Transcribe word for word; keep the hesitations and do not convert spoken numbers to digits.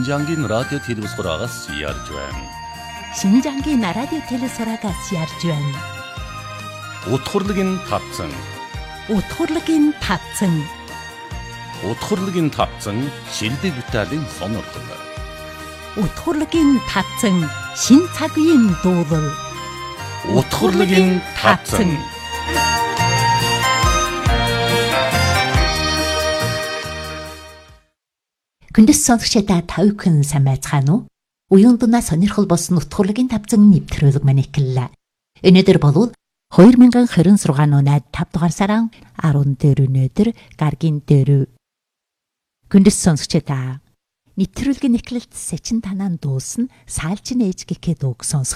Шинжаангийн радио телевизороогоос ярьж байна. Шинжаангийн радио телевизороогоос ярьж байна. Утгурлыгийн тавцан. Утгурлыгийн тавцан. Утгурлыгийн тавцан шилдэг бүтээлийн сонирхол. Утгурлыгийн тавцан шин цаг үеийн дуулал. Утгурлыгийн тавцан. Күндэс сонсогчдаа тав хүн сайн байцгаана уу? Уян дунаа сонирхол болсон утгурлыгийн тавцан нэвтрүүлэг маань эхэллээ. Өнөөдөр болвол two thousand twenty-six оны five дугаар сарын fourth өнөөдөр гаргийн дээр күндэс сонсогчдаа нэвтрүүлгийн эхлэлд Сэчин танаа дуулсан Саалчин ээж гэхэд үг сонсох